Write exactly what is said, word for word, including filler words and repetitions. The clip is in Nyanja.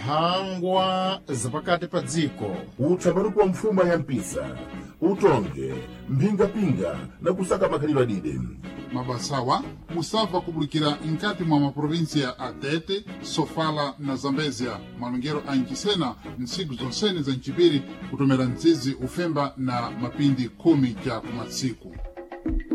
mphangwa zapakati pa dziko, utsambanuko kwa mfuma ya mpisa, utonge, mpingapinga na kusaka makhalidwe adide. Mabasawa musava kubulikira nkati mwa maprovinsia ya Atete, Sofala na Zambezia, malungero a Nkisena nsiku zonsene za nchipiri kutomera nzizi ufemba na mapindi kumi ja kumatsiku.